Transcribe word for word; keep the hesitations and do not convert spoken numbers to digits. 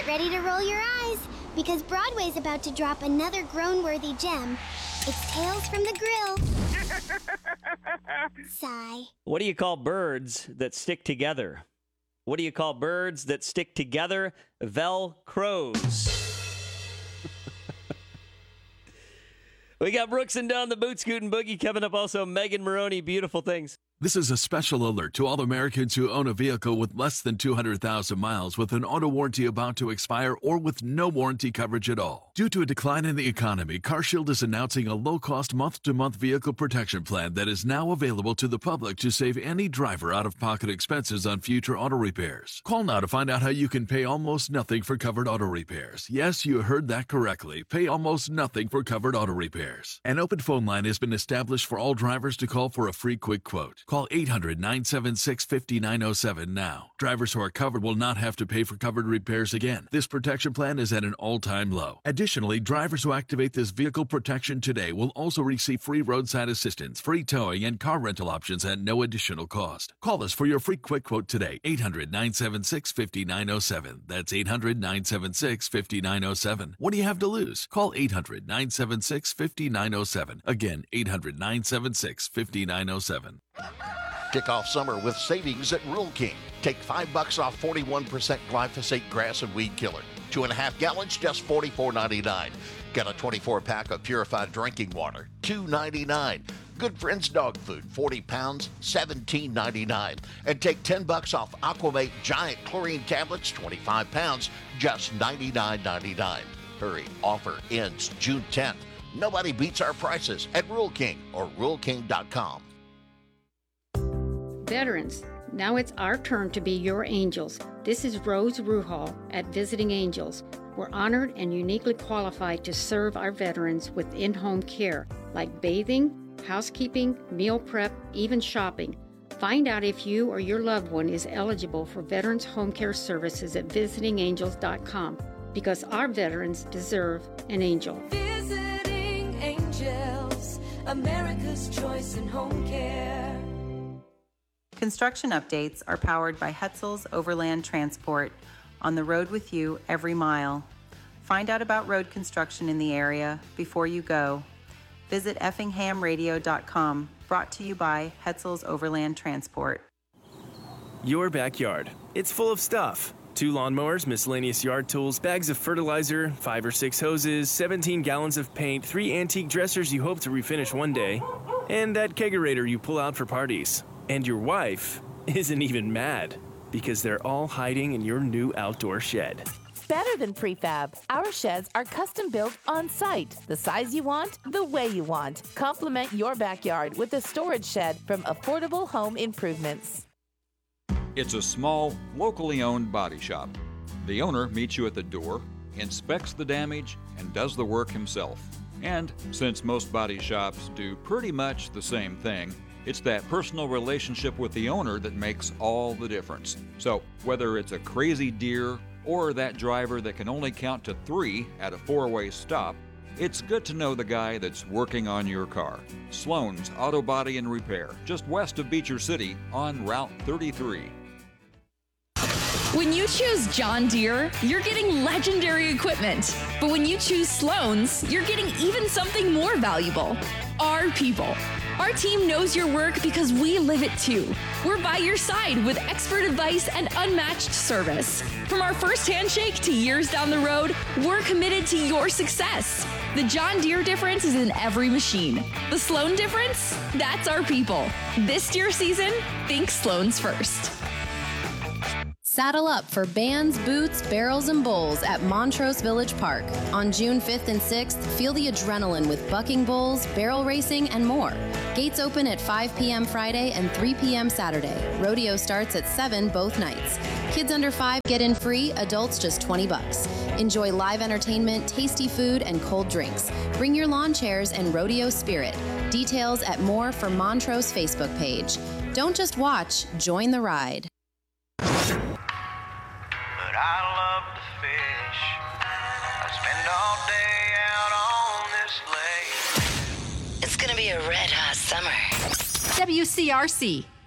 ready to roll your eyes, because Broadway's about to drop another groan-worthy gem. It's Tales from the Grill. Sigh. What do you call birds that stick together? What do you call birds that stick together? Velcros. We got Brooks and Dunn, the Boot Scootin' Boogie coming up. Also, Megan Maroney, Beautiful Things. This is a special alert to all Americans who own a vehicle with less than two hundred thousand miles with an auto warranty about to expire or with no warranty coverage at all. Due to a decline in the economy, CarShield is announcing a low-cost month-to-month vehicle protection plan that is now available to the public to save any driver out-of-pocket expenses on future auto repairs. Call now to find out how you can pay almost nothing for covered auto repairs. Yes, you heard that correctly. Pay almost nothing for covered auto repairs. An open phone line has been established for all drivers to call for a free quick quote. Call eight hundred, nine seven six, five nine zero seven now. Drivers who are covered will not have to pay for covered repairs again. This protection plan is at an all-time low. Additionally, drivers who activate this vehicle protection today will also receive free roadside assistance, free towing, and car rental options at no additional cost. Call us for your free quick quote today. eight hundred, nine seven six, five nine zero seven. That's eight hundred, nine seven six, five nine zero seven. What do you have to lose? Call eight hundred, nine seven six, five nine zero seven. Again, eight hundred, nine seven six, five nine zero seven. Kick off summer with savings at Rural King. Take five bucks off forty-one percent glyphosate grass and weed killer. Two and a half gallons, just forty-four ninety-nine. Got a twenty-four pack of purified drinking water, two ninety-nine. Good Friends dog food, forty pounds, seventeen ninety-nine. And take ten bucks off Aquamate giant chlorine tablets, twenty-five pounds, just ninety-nine ninety-nine. Hurry, offer ends June tenth. Nobody beats our prices at Rural King or rural king dot com. Veterans, now it's our turn to be your angels. This is Rose Ruhal at Visiting Angels. We're honored and uniquely qualified to serve our veterans with in-home care, like bathing, housekeeping, meal prep, even shopping. Find out if you or your loved one is eligible for Veterans Home Care Services at visiting angels dot com, because our veterans deserve an angel. Visiting Angels, America's choice in home care. Construction updates are powered by Hetzel's Overland Transport, on the road with you every mile. Find out about road construction in the area before you go. Visit effingham radio dot com, brought to you by Hetzel's Overland Transport. Your backyard. It's full of stuff. Two lawnmowers, miscellaneous yard tools, bags of fertilizer, five or six hoses, seventeen gallons of paint, three antique dressers you hope to refinish one day, and that kegerator you pull out for parties. And your wife isn't even mad, because they're all hiding in your new outdoor shed. Better than prefab. Our sheds are custom built on site. The size you want, the way you want. Complement your backyard with a storage shed from Affordable Home Improvements. It's a small, locally owned body shop. The owner meets you at the door, inspects the damage, and does the work himself. And since most body shops do pretty much the same thing, it's that personal relationship with the owner that makes all the difference. So whether it's a crazy deer or that driver that can only count to three at a four-way stop, it's good to know the guy that's working on your car. Sloan's Auto Body and Repair, just west of Beecher City on Route thirty-three. When you choose John Deere, you're getting legendary equipment. But when you choose Sloan's, you're getting even something more valuable. Our people. Our team knows your work because we live it too. We're by your side with expert advice and unmatched service. From our first handshake to years down the road, we're committed to your success. The John Deere difference is in every machine. The Sloan difference? That's our people. This deer season, think Sloan's first. Saddle up for bands, boots, barrels, and bowls at Montrose Village Park. On June fifth and sixth, feel the adrenaline with bucking bulls, barrel racing, and more. Gates open at five p.m. Friday and three p.m. Saturday. Rodeo starts at seven both nights. Kids under five get in free, adults just twenty bucks. Enjoy live entertainment, tasty food, and cold drinks. Bring your lawn chairs and rodeo spirit. Details at More for Montrose Facebook page. Don't just watch, join the ride. I love to fish. I spend all day out on this lake. It's gonna be a red hot summer. W C R C,